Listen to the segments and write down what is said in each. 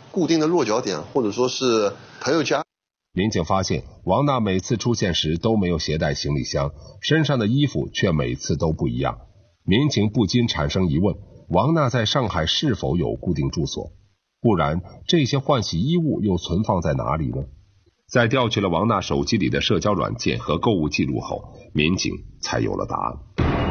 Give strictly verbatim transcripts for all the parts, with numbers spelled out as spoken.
固定的落脚点，或者说是朋友家。 民警发现，王娜每次出现时都没有携带行李箱，身上的衣服却每次都不一样。民警不禁产生疑问，王娜在上海是否有固定住所？不然，这些换洗衣物又存放在哪里呢？在调取了王娜手机里的社交软件和购物记录后，民警才有了答案。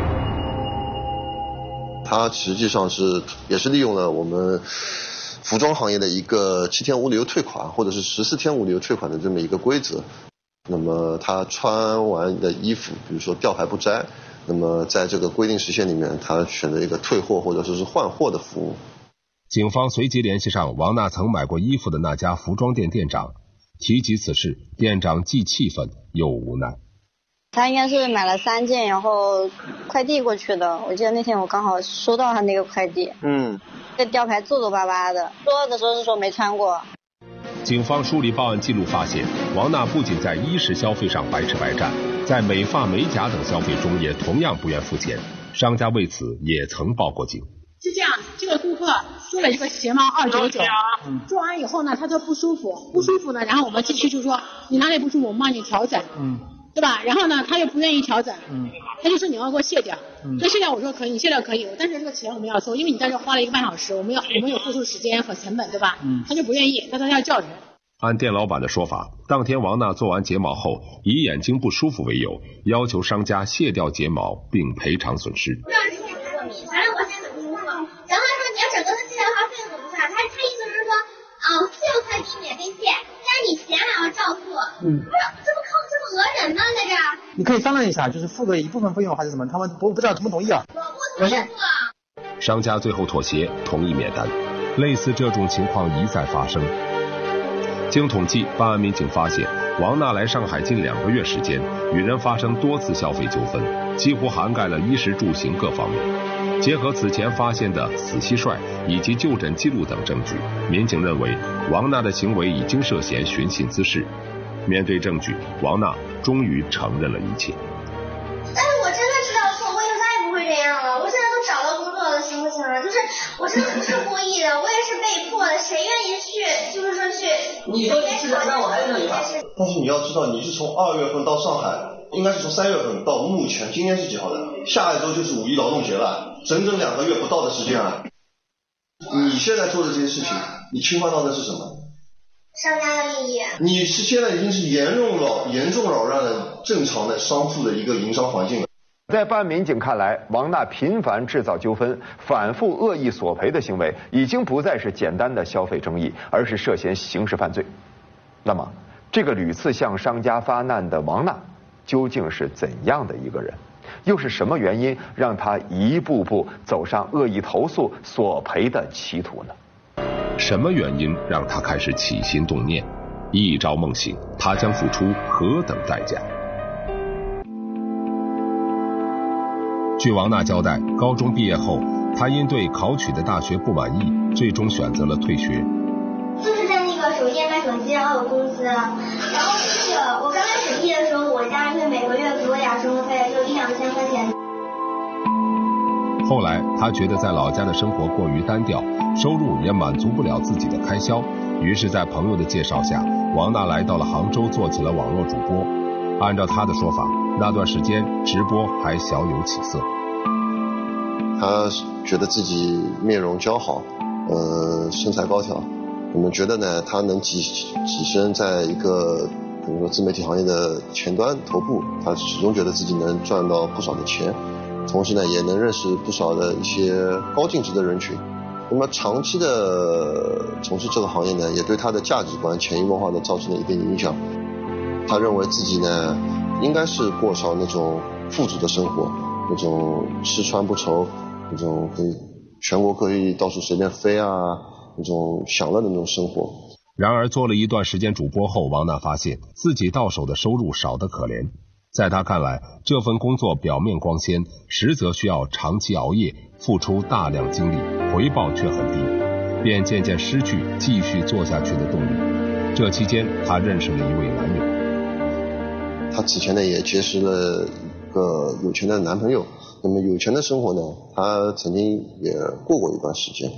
他实际上是也是利用了我们服装行业的一个七天无理由退款或者是十四天无理由退款的这么一个规则。那么他穿完的衣服，比如说吊牌不摘，那么在这个规定时限里面，他选择一个退货或者说是换货的服务。 警方随即联系上王娜曾买过衣服的那家服装店店长，提及此事，店长既气愤又无奈。 他应该是买了三件，然后快递过去的。我记得那天我刚好收到他那个快递， 嗯， 这吊牌皱皱巴巴的，说的时候是说没穿过。 警方梳理报案记录发现，王娜不仅在衣食消费上白吃白占，在美发美甲等消费中也同样不愿付钱，商家为此也曾报过警。 是这样，这个顾客说了一个睫毛二九九，做完以后呢，他说不舒服，不舒服呢，然后我们继续就说你哪里不舒服，我们帮你调整，嗯，对吧？然后呢，他又不愿意调整，嗯，他就说你要给我卸掉，嗯，那卸掉我说可以，你卸掉可以，但是这个钱我们要收，因为你在这花了一个半小时，我们要我们有付出时间和成本，对吧？嗯，他就不愿意，他说他要叫人。 按店老板的说法，当天王娜做完睫毛后，以眼睛不舒服为由，要求商家卸掉睫毛并赔偿损失。 反正我现在不舒服，然后他说你要整个的卸掉的话费用怎么算？他他意思是说，啊、呃，所有快递免费卸，但是你钱还要照付。嗯，不是，这不靠这不讹人吗？在这儿。 你可以商量一下，就是付个一部分费用还是什么？他们不不知道同不同意啊？ 我不同意付啊。 商家最后妥协，同意免单。类似这种情况一再发生。经统计，办案民警发现，王娜来上海近两个月时间，与人发生多次消费纠纷，几乎涵盖了衣食住行各方面。结合此前发现的死蟋蟀以及就诊记录等证据，民警认为王娜的行为已经涉嫌寻衅滋事。面对证据，王娜终于承认了一切。 但是我真的知道错，我以后再也不会这样了。我现在都找到工作了，行不行啊？就是我真的不是故意的，我也是被迫的。谁愿意去，就是说去？ 你说你是的，那我还认你吧。 但是你要知道，你是从二月份到上海，应该是从三月份到目前，今天是几号的？下一周就是五一劳动节了，整整两个月不到的时间啊！你现在做的这些事情，你侵犯到的是什么？ 商家的利益。 你是现在已经是严重扰严重扰乱了正常的商铺的一个营商环境了。 在办案民警看来，王娜频繁制造纠纷、反复恶意索赔的行为，已经不再是简单的消费争议，而是涉嫌刑事犯罪。那么，这个屡次向商家发难的王娜，究竟是怎样的一个人？又是什么原因让她一步步走上恶意投诉、索赔的歧途呢？ 什么原因让她开始起心动念？一朝梦醒，她将付出何等代价？据王娜交代，高中毕业后，她因对考取的大学不满意，最终选择了退学。 就是在那个手机店卖手机，然后有工资，然后那个我刚开始毕业的时候，我家人会每个月给我点生活费，就一两千块钱。 后来，她觉得在老家的生活过于单调，收入也满足不了自己的开销，于是，在朋友的介绍下，王娜来到了杭州，做起了网络主播。按照她的说法，那段时间直播还小有起色。 他觉得自己面容姣好，呃，身材高挑。我们觉得呢，他能跻跻身在一个比如说自媒体行业的前端头部，他始终觉得自己能赚到不少的钱，同时呢，也能认识不少的一些高净值的人群。那么长期的从事这个行业呢，也对他的价值观潜移默化的造成了一定影响。他认为自己呢，应该是过上那种富足的生活，那种吃穿不愁，那种可以全国可以到处随便飞啊，那种享乐的那种生活。 然而做了一段时间主播后，王娜发现自己到手的收入少得可怜。在她看来，这份工作表面光鲜，实则需要长期熬夜，付出大量精力，回报却很低，便渐渐失去继续做下去的动力。这期间，她认识了一位男友。 她此前呢也结识了一个有钱的男朋友，那么有钱的生活呢，她曾经也过过一段时间。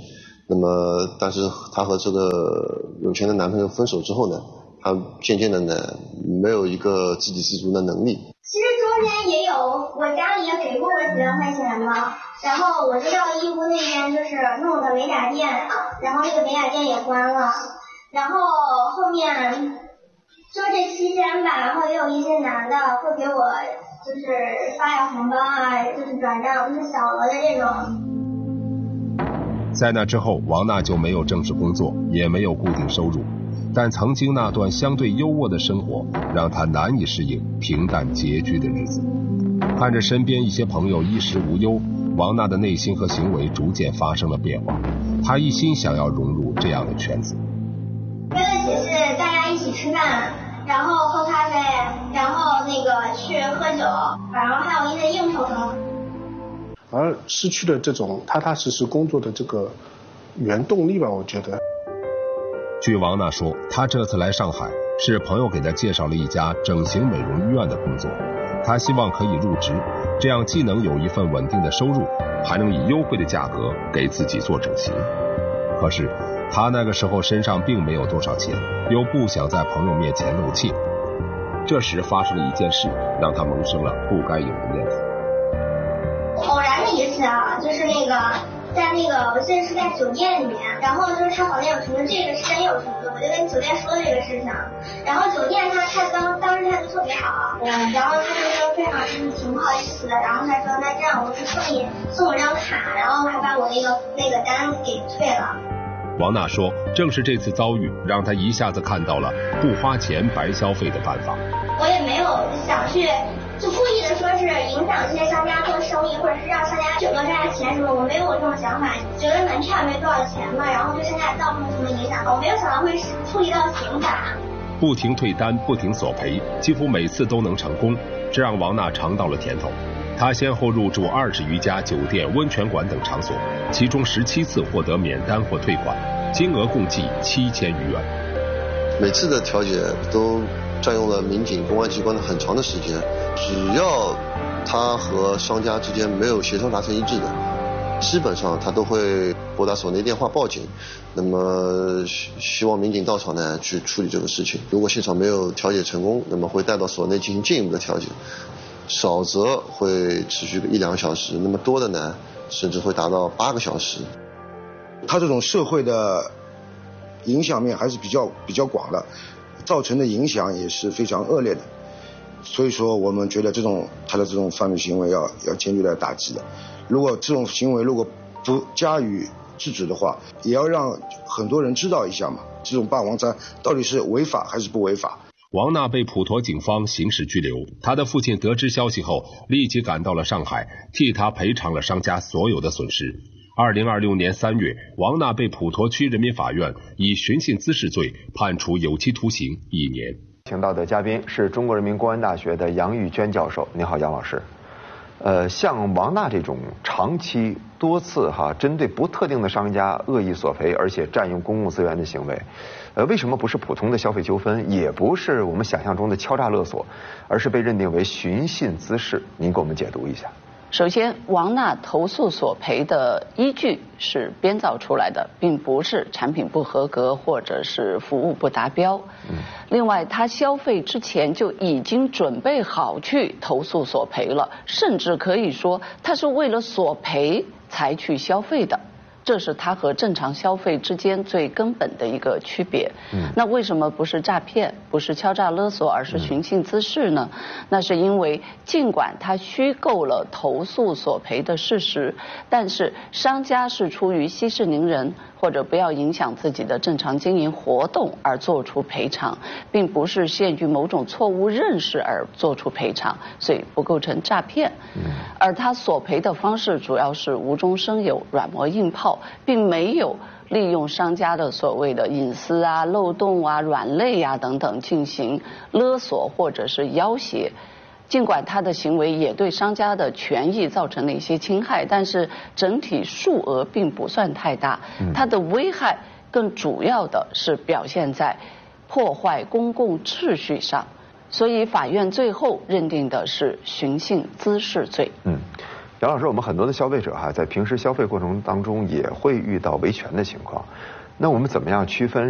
那么，但是她和这个有钱的男朋友分手之后呢，她渐渐的呢，没有一个自给自足的能力。 其实中间也有，我家里也给过我几万块钱嘛，然后我就到义乌那边就是弄个美甲店，然后那个美甲店也关了，然后后面就这期间吧，然后也有一些男的会给我就是发点红包啊，就是转账，就是小额的这种。 在那之后，王娜就没有正式工作，也没有固定收入，但曾经那段相对优渥的生活让她难以适应平淡拮据的日子。看着身边一些朋友衣食无忧，王娜的内心和行为逐渐发生了变化。她一心想要融入这样的圈子。 约的只是大家一起吃饭，然后喝咖啡，然后那个去喝酒，然后还有一些应酬什么。 而失去了这种踏踏实实工作的这个原动力吧，我觉得。 据王娜说，她这次来上海是朋友给她介绍了一家整形美容医院的工作，她希望可以入职，这样既能有一份稳定的收入，还能以优惠的价格给自己做整形。可是她那个时候身上并没有多少钱，又不想在朋友面前露怯。这时发生了一件事，让她萌生了不该有的念头。 偶然的一次啊，就是那个在那个我记得是在酒店里面，然后就是他好像有什么这个生意有什么的，我就跟酒店说这个事情，然后酒店他他当当时态度特别好，嗯，然后他就说非常就是挺不好意思的，然后他说那这样我就送你送我张卡，然后还把我那个那个单给退了。 王娜说，正是这次遭遇让她一下子看到了不花钱白消费的办法。 我也没有想去就故意的说是影响这些商家做生意，或者是让商家整个赚下钱什么，我没有这种想法。觉得门票没多少钱嘛，然后对商家造成什么影响，我没有想到会处理到刑法。 不停退单，不停索赔，几乎每次都能成功，这让王娜尝到了甜头。她先后入住二十余家酒店、温泉馆等场所，其中十七次获得免单或退款，金额共计七千余元。 每次的调解都占用了民警、公安机关的很长的时间，只要他和商家之间没有协商达成一致的，基本上他都会拨打所内电话报警。那么希望民警到场呢去处理这个事情。如果现场没有调解成功，那么会带到所内进行进一步的调解，少则会持续一两个小时，那么多的呢甚至会达到八个小时。 他这种社会的影响面还是比较比较广的，造成的影响也是非常恶劣的，所以说我们觉得这种他的这种犯罪行为要要坚决的打击的。如果这种行为如果不加以制止的话，也要让很多人知道一下嘛，这种霸王餐到底是违法还是不违法。 王娜被普陀警方刑事拘留，她的父亲得知消息后立即赶到了上海，替她赔偿了商家所有的损失。二零二六年三月，王娜被普陀区人民法院以寻衅滋事罪判处有期徒刑一年。 请到的嘉宾是中国人民公安大学的杨玉娟教授。你好，杨老师。呃，像王娜这种长期多次哈针对不特定的商家恶意索赔，而且占用公共资源的行为，呃，为什么不是普通的消费纠纷，也不是我们想象中的敲诈勒索，而是被认定为寻衅滋事？您给我们解读一下。 首先，王娜投诉索赔的依据是编造出来的，并不是产品不合格或者是服务不达标。嗯、另外，她消费之前就已经准备好去投诉索赔了，甚至可以说她是为了索赔才去消费的。这是它和正常消费之间最根本的一个区别。嗯，那为什么不是诈骗，不是敲诈勒索，而是寻衅滋事呢？那是因为尽管他虚构了投诉索赔的事实，但是商家是出于息事宁人或者不要影响自己的正常经营活动而做出赔偿，并不是限于某种错误认识而做出赔偿，所以不构成诈骗。嗯，而他索赔的方式主要是无中生有、软磨硬泡，并没有利用商家的所谓的隐私啊、漏洞啊、软肋啊等等进行勒索或者是要挟。尽管他的行为也对商家的权益造成了一些侵害，但是整体数额并不算太大。它的危害更主要的是表现在破坏公共秩序上，所以法院最后认定的是寻衅滋事罪。 嗯。 杨老师，我们很多的消费者哈，在平时消费过程当中也会遇到维权的情况，那我们怎么样区分